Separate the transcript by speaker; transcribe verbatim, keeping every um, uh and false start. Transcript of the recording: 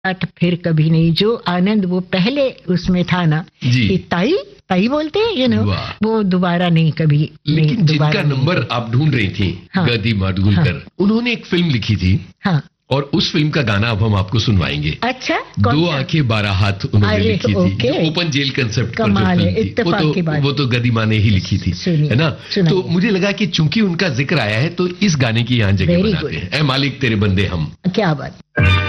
Speaker 1: मुलाकात फिर कभी नहीं, जो आनंद वो पहले उसमें था ना कि ताई ताई बोलते हैं, यू नो, वो दोबारा नहीं कभी।
Speaker 2: लेकिन जिनका नंबर आप ढूंढ रही थी, हाँ, गदी माडगुलकर, हाँ, उन्होंने एक फिल्म लिखी थी, हाँ, और उस फिल्म का गाना अब हम आपको सुनवाएंगे।
Speaker 1: अच्छा,
Speaker 2: दो आंखें बारह हाथ उन्होंने लिखी थी, जो ओपन जेल कंसेप्ट पर जो फिल्म थी, वो तो वो तो गदी माँ ने ही लिखी थी, है ना। तो मुझे लगा कि चूंकि उनका जिक्र आया है तो इस गाने की यहाँ जगह बनाते हैं, ऐ मालिक तेरे बंदे हम।
Speaker 1: क्या बात।